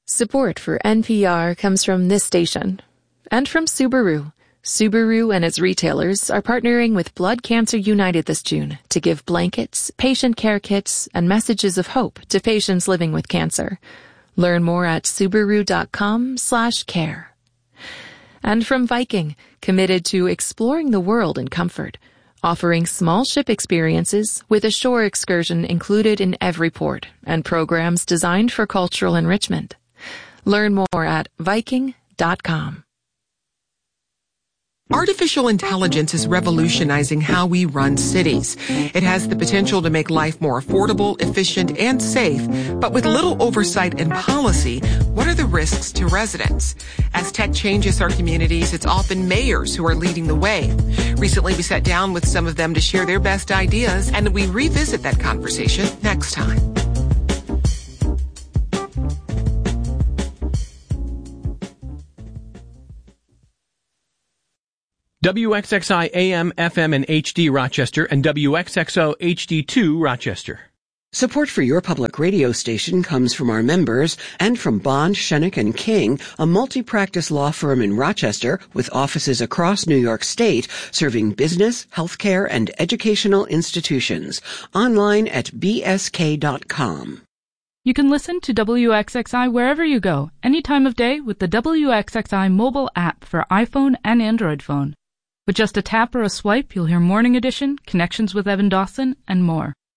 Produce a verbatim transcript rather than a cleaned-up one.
Support for N P R comes from this station and from Subaru. Subaru and its retailers are partnering with Blood Cancer United this June to give blankets, patient care kits, and messages of hope to patients living with cancer. Learn more at Subaru.com slash care. And from Viking, committed to exploring the world in comfort, offering small ship experiences with a shore excursion included in every port and programs designed for cultural enrichment. Learn more at Viking dot com. Artificial intelligence is revolutionizing how we run cities. It has the potential to make life more affordable, efficient, and safe, but with little oversight and policy, what are the risks to residents? As tech changes our communities, it's often mayors who are leading the way. Recently, we sat down with some of them to share their best ideas, and we revisit that conversation next time. W X X I A M, F M, and H D Rochester and W X X O H D two Rochester. Support for your public radio station comes from our members and from Bond, Shenick and King, a multi-practice law firm in Rochester with offices across New York State, serving business, healthcare, and educational institutions. Online at B S K dot com. You can listen to W X X I wherever you go, any time of day with the W X X I mobile app for iPhone and Android phone. With just a tap or a swipe, you'll hear Morning Edition, Connections with Evan Dawson, and more.